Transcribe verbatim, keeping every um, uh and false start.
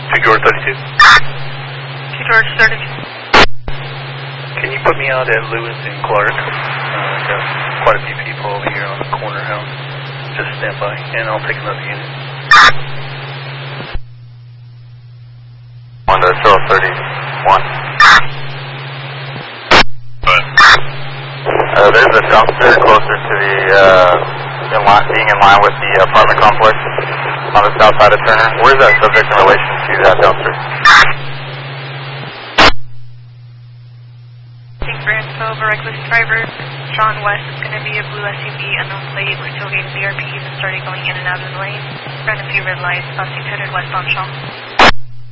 Two George thirty-two. Two George thirty-two. Can you put me out at Lewis and Clark? Uh, I got quite a few people over here on the corner house. Just stand by, and I'll take another unit. One to Phil thirty-one. Uh, there's a dumpster closer to the, uh, in line, being in line with the apartment complex on the south side of Turner. Where's that subject in relation to that dumpster? Thanks for info of a reckless driver. Sean West is going to be a blue S U V, unknown plate. We're still getting the R Ps and started going in and out of the lane. Ran a few red lights, about six hundred westbound Sean.